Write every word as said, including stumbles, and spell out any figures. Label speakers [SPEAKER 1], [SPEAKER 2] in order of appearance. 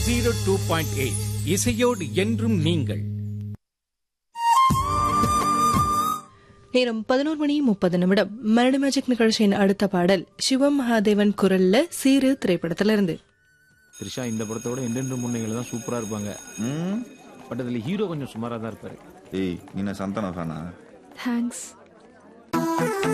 [SPEAKER 1] Zero two point eight இசையோடு என்றும் நீங்கள்.
[SPEAKER 2] நேரம் பதினோரு மணி முப்பது நிமிடம். மெலடி மேஜிக் நிகழ்ச்சியின் அடுத்த பாடல் சிவம் மகாதேவன் குரல்ல சீரு திரைப்படத்திலிருந்து.
[SPEAKER 3] த்ரிஷா இந்த படத்தோட எந்தெந்த முன்னைகள் தான் சூப்பரா இருப்பாங்க. பட் அதுல ஹீரோ கொஞ்சம் சுமாரா தான் இருப்பாரு.
[SPEAKER 4] ஏய், நீ சந்தான ஃபேனா?
[SPEAKER 2] தேங்க்ஸ்.